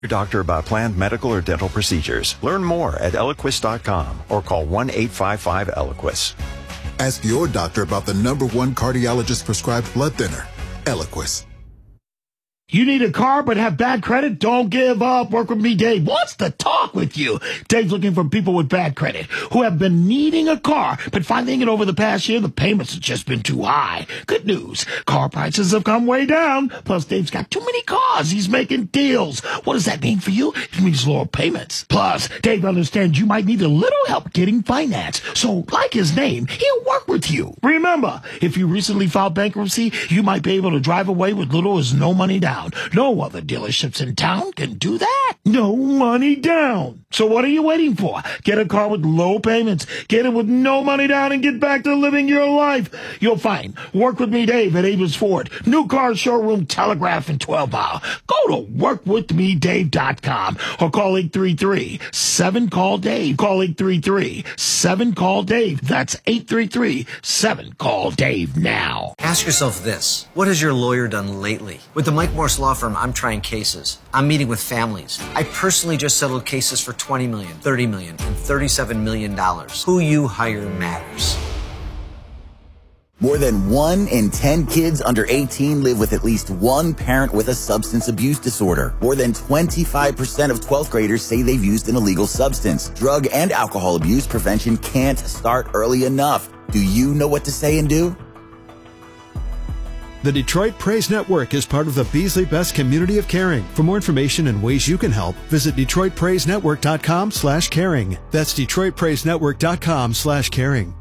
Your doctor about planned medical or dental procedures. Learn more at Eliquis.com or call 1-855-ELIQUIS. Ask your doctor about the #1 cardiologist prescribed blood thinner, Eliquis. You need a car but have bad credit? Don't give up. Work with me, Dave. Wants to talk with you. Dave's looking for people with bad credit who have been needing a car, but finding it over the past year, the payments have just been too high. Good news. Car prices have come way down. Plus, Dave's got too many cars. He's making deals. What does that mean for you? It means lower payments. Plus, Dave understands you might need a little help getting finance. So, like his name, he'll work with you. Remember, if you recently filed bankruptcy, you might be able to drive away with little as no money down. No other dealerships in town can do that. No money down. So what are you waiting for? Get a car with low payments. Get it with no money down and get back to living your life. You'll find Work With Me Dave at Avis Ford. New car showroom, Telegraph, and 12 Mile. Go to workwithmedave.com or call 833-7-CALL-DAVE. Call 833-7-CALL-DAVE. That's 833-7-CALL-DAVE now. Ask yourself this. What has your lawyer done lately? With the Mike Morse Law Firm, I'm trying cases. I'm meeting with families. I personally just settled cases for $20 million, $30 million, and $37 million. Who you hire matters. More than 1 in 10 kids under 18 live with at least one parent with a substance abuse disorder. More than 25% of 12th graders say they've used an illegal substance. Drug and alcohol abuse prevention can't start early enough. Do you know what to say and do? The Detroit Praise Network is part of the Beasley Best community of caring. For more information and ways you can help, visit DetroitPraiseNetwork.com/caring. That's DetroitPraiseNetwork.com/caring.